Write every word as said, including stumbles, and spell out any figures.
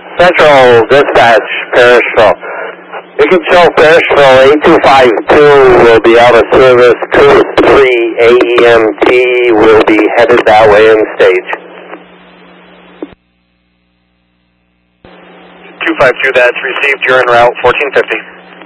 Central Dispatch, Parishville. You can show Parishville eight two five two will be out of service. two three A E M T will be headed that way in stage. two five two, that's received. You're en route, fourteen fifty.